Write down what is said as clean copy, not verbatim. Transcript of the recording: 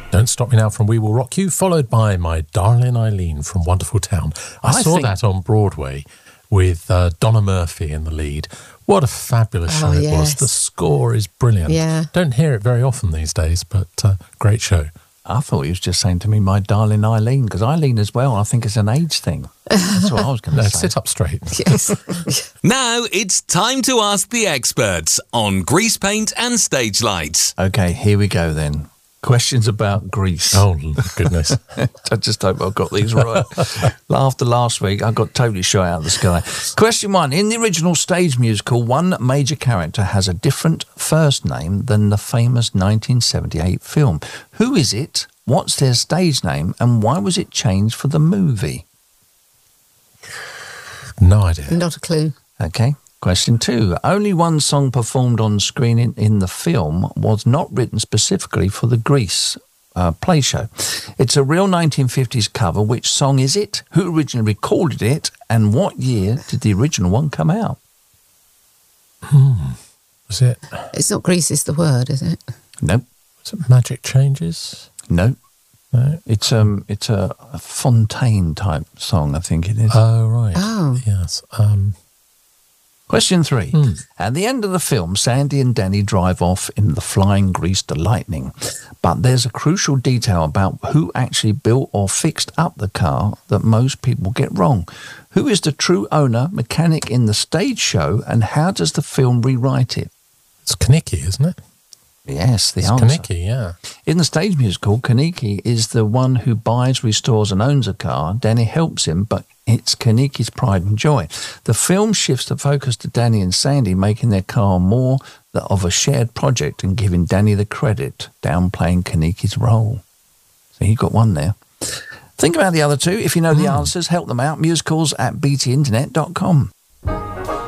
Don't Stop Me Now from We Will Rock You, followed by My Darling Eileen from Wonderful Town. I saw that on Broadway with Donna Murphy in the lead. What a fabulous show it was. The score is brilliant. Yeah. Don't hear it very often these days, but great show. I thought he was just saying to me, My Darling Eileen, because Eileen as well, I think it's an age thing. That's what I was going to say. Sit up straight. Yes. Now it's time to ask the experts on grease paint and stage lights. Okay, here we go then. Questions about grease. Oh, goodness. I just hope I've got these right. After last week, I got totally shot out of the sky. Question 1. In the original stage musical, one major character has a different first name than the famous 1978 film. Who is it? What's their stage name? And why was it changed for the movie? No idea. Not a clue. Okay. Question 2. Only one song performed on screen in the film was not written specifically for the Grease play show. It's a real 1950s cover. Which song is it? Who originally recorded it? And what year did the original one come out? Was it? It's not Grease is the word, is it? Nope. Was it Magic Changes? No. No. It's a Fontaine type song, I think it is. Oh, right. Oh. Yes. Question 3. At the end of the film, Sandy and Danny drive off in the flying Greased Lightning. But there's a crucial detail about who actually built or fixed up the car that most people get wrong. Who is the true owner, mechanic in the stage show, and how does the film rewrite it? It's Kaniki, isn't it? Yes, the It's answer. Kaniki, yeah. In the stage musical, Kaniki is the one who buys, restores and owns a car. Danny helps him, but it's Kaniki's pride and joy. The film shifts the focus to Danny and Sandy, making their car more of a shared project and giving Danny the credit, downplaying Kaniki's role. So you got one there. Think about the other two. If you know the answers, help them out. Musicals@btinternet.com.